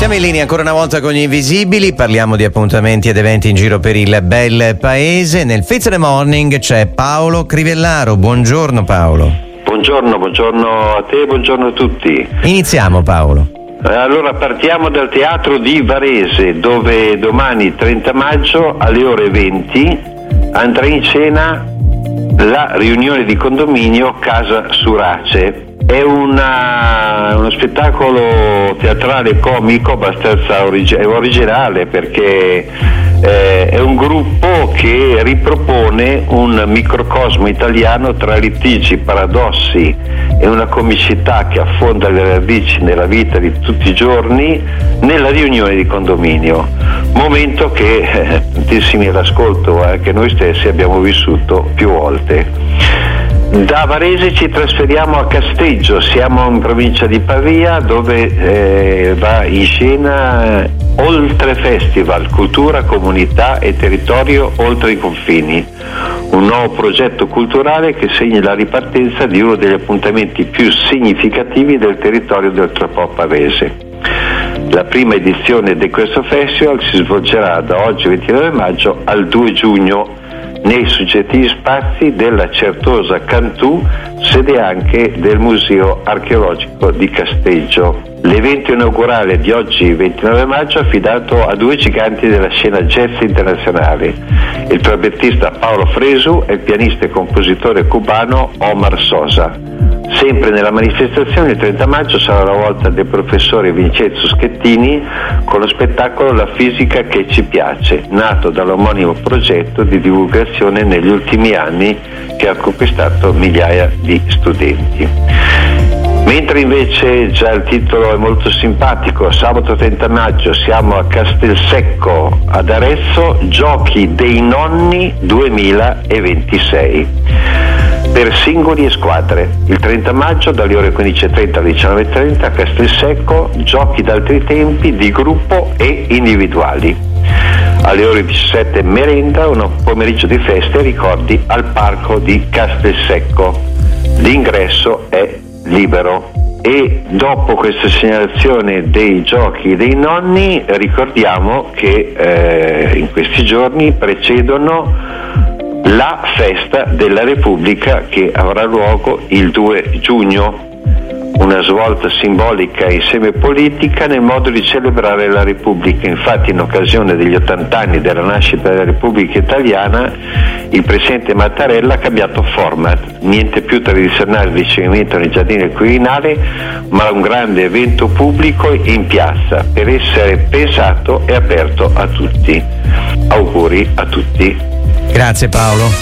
Siamo in linea ancora una volta con gli Invisibili, parliamo di appuntamenti ed eventi in giro per il bel paese. Nel Fizz the Morning c'è Paolo Crivellaro. Buongiorno Paolo. Buongiorno a te, buongiorno a tutti. Iniziamo Paolo. Allora partiamo dal teatro di Varese, dove domani 30 maggio alle ore 20 andrà in scena la riunione di condominio Casa Surace. È uno spettacolo teatrale comico abbastanza originale, perché è un gruppo che ripropone un microcosmo italiano tra litigi, paradossi e una comicità che affonda le radici nella vita di tutti i giorni nella riunione di condominio, momento che tantissimi all'ascolto, anche noi stessi abbiamo vissuto più volte. Da Varese ci trasferiamo a Casteggio, siamo in provincia di Pavia, dove va in scena Oltre Festival, cultura, comunità e territorio oltre i confini, un nuovo progetto culturale che segna la ripartenza di uno degli appuntamenti più significativi del territorio del Trapò Pavese. La prima edizione di questo festival si svolgerà da oggi 29 maggio al 2 giugno nei suggettivi spazi della Certosa Cantù, sede anche del Museo Archeologico di Casteggio. L'evento inaugurale di oggi 29 maggio è affidato a due giganti della scena jazz internazionale, il trombettista Paolo Fresu e il pianista e compositore cubano Omar Sosa. Sempre nella manifestazione il 30 maggio sarà la volta del professore Vincenzo Schettini con lo spettacolo La fisica che ci piace, nato dall'omonimo progetto di divulgazione negli ultimi anni che ha conquistato migliaia di studenti. Mentre invece già il titolo è molto simpatico, sabato 30 maggio siamo a Castelsecco ad Arezzo, Giochi dei Nonni 2026. Per singoli e squadre, il 30 maggio dalle ore 15.30 alle 19.30 a Castelsecco, giochi d'altri tempi di gruppo e individuali. Alle ore 17 merenda, un pomeriggio di feste e ricordi al parco di Castelsecco. L'ingresso è libero. E dopo questa segnalazione dei giochi dei nonni, ricordiamo che in questi giorni precedono la festa della Repubblica che avrà luogo il 2 giugno, una svolta simbolica e insieme politica nel modo di celebrare la Repubblica. Infatti, in occasione degli 80 anni della nascita della Repubblica Italiana, il presidente Mattarella ha cambiato format, niente più tradizionale ricevimento nei giardini del Quirinale, ma un grande evento pubblico in piazza per essere pensato e aperto a tutti. Auguri a tutti. Grazie Paolo.